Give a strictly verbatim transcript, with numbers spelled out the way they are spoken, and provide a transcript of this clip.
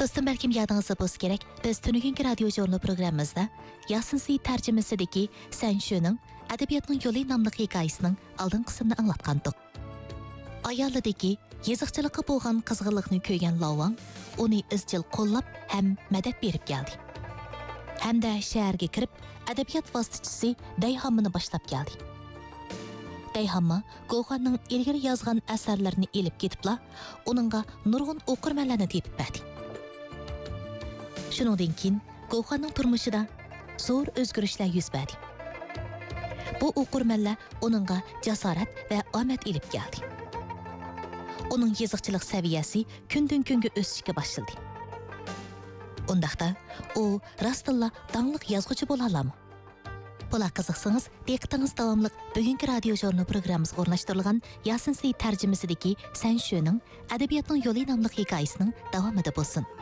Dostum, belkim yadınızda boz gerek, biz Tünügünkü radyo jurnalı programımızda Yasin Seyit tercümesideki Sen Şu'nun Edebiyatның Yolu namlı hikayesinin aldın kısmını anlatkandık. Ayalıdaki yazıqçılıqqa bo'lgan qizg'inlikni ko'rgan Lavang uni izchil qo'llab ham madad berib keldi. Hamda shaharga kirib, adabiyot vositachisi Dayhamni boshlab keldi. Dayhamma Go'xanning ilgari yozgan asarlarini elib ketibla, uningga nurg'un o'qirmanlarni tepib berdi. Shuningdan keyin Go'xanning turmushida zo'r o'zgarishlar yuz berdi. Bu o'qirmanlar uningga jasorat va omad elib keldi. Onun yazıqçılıq səviyyəsi gündən-günə ösüşə başladı. Ondaqda o rastilla danlıq yazğıcı bolarlamı? Bola qiziqsanız, diqqətingiz davamlıq bugünkü radio jurnalı proqramımız ornaşdırılğan Yasin Seyit tərcüməsidəki Sen Şu'nun Edebiyatның Yolu namlı hekayəsinin davamıda bolsun.